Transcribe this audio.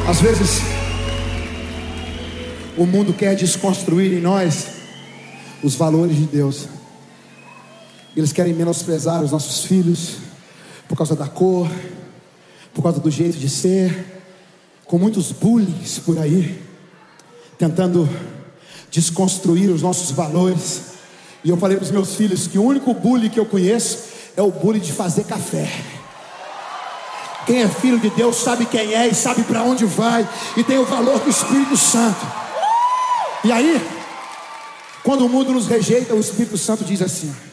Às vezes o mundo quer desconstruir em nós os valores de Deus. Eles querem menosprezar os nossos filhos por causa da cor, por causa do jeito de ser, com muitos bullies por aí, tentando desconstruir os nossos valores. E eu falei para os meus filhos que o único bullying que eu conheço é o bullying de fazer café. Quem é filho de Deus sabe quem é e sabe para onde vai, e tem o valor do Espírito Santo. E aí, quando o mundo nos rejeita, o Espírito Santo diz assim: